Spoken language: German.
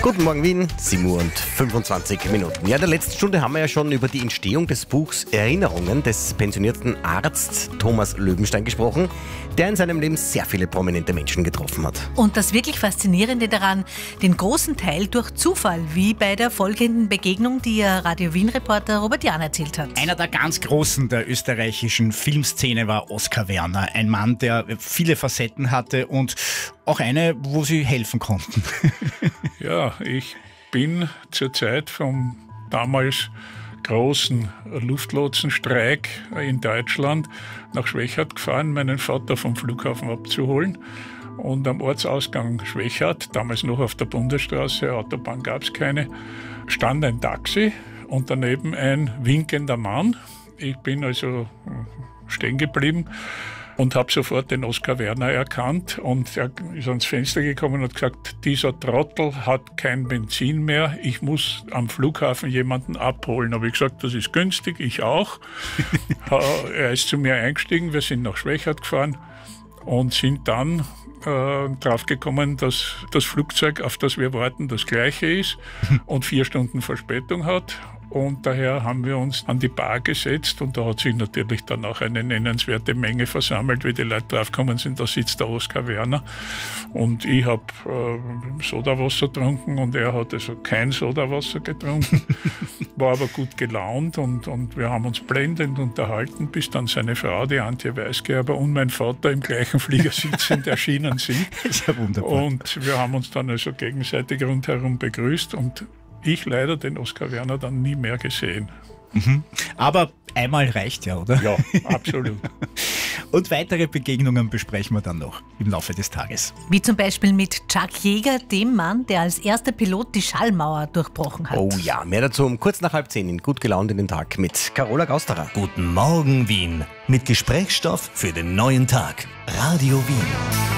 Guten Morgen Wien, 7 Uhr und 25 Minuten. Ja, in der letzten Stunde haben wir ja schon über die Entstehung des Buchs Erinnerungen des pensionierten Arzt Thomas Löwenstein gesprochen, der in seinem Leben sehr viele prominente Menschen getroffen hat. Und das wirklich Faszinierende daran, den großen Teil durch Zufall, wie bei der folgenden Begegnung, die Radio Wien-Reporter Robert Jahn erzählt hat. Einer der ganz Großen der österreichischen Filmszene war Oskar Werner. Ein Mann, der viele Facetten hatte und auch eine, wo sie helfen konnten. Ja, ich bin zur Zeit vom damals großen Luftlotsenstreik in Deutschland nach Schwechat gefahren, meinen Vater vom Flughafen abzuholen. Und am Ortsausgang Schwechat, damals noch auf der Bundesstraße, Autobahn gab es keine, stand ein Taxi und daneben ein winkender Mann. Ich bin also stehen geblieben und habe sofort den Oskar Werner erkannt, und er ist ans Fenster gekommen und hat gesagt, dieser Trottel hat kein Benzin mehr, ich muss am Flughafen jemanden abholen. Habe ich gesagt, das ist günstig, ich auch. Er ist zu mir eingestiegen, wir sind nach Schwechat gefahren und sind dann drauf gekommen, dass das Flugzeug, auf das wir warten, das gleiche ist und 4 Stunden Verspätung hat. Und daher haben wir uns an die Bar gesetzt, und da hat sich natürlich dann auch eine nennenswerte Menge versammelt, wie die Leute draufgekommen sind, da sitzt der Oskar Werner. Und ich habe Sodawasser getrunken und er hat also kein Sodawasser getrunken, war aber gut gelaunt, und wir haben uns blendend unterhalten, bis dann seine Frau, die Antje Weisgerber, und mein Vater im gleichen Flieger sitzend erschienen sind. Ist ja wunderbar. Und wir haben uns dann also gegenseitig rundherum begrüßt, und ich leider den Oskar Werner dann nie mehr gesehen. Aber einmal reicht ja, oder? Ja, absolut. Und weitere Begegnungen besprechen wir dann noch im Laufe des Tages. Wie zum Beispiel mit Chuck Yeager, dem Mann, der als erster Pilot die Schallmauer durchbrochen hat. Oh ja, mehr dazu um kurz nach 9:30 in Gut gelaunt in den Tag mit Carola Gausterer. Guten Morgen Wien mit Gesprächsstoff für den neuen Tag. Radio Wien.